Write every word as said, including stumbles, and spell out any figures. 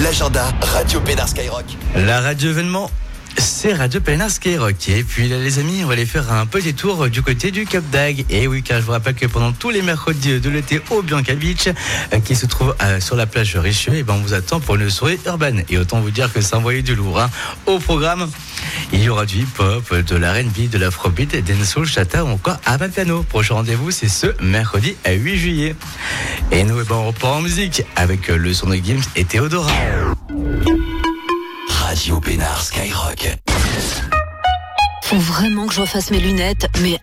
l'agenda Radio Pénard Skyrock. La radio événement, c'est Radio Pénard Skyrock. Et puis là, les amis, on va aller faire un petit tour du côté du Cap d'Agde. Et oui, car je vous rappelle que pendant tous les mercredis de l'été au Bianca Beach, euh, qui se trouve euh, sur la plage de Richelieu, et ben on vous attend pour une soirée urbaine. Et autant vous dire que ça envoyé du lourd. Hein. Au programme, il y aura du hip-hop, de la R and B, de l'afrobeat, dancehall, chata ou encore amapiano. Prochain rendez-vous, c'est ce mercredi à huit juillet. Et nous, eh ben, on repart en musique avec le son de Gims et Théodora. Radio Pénard Skyrock. Faut vraiment que je refasse mes lunettes, mais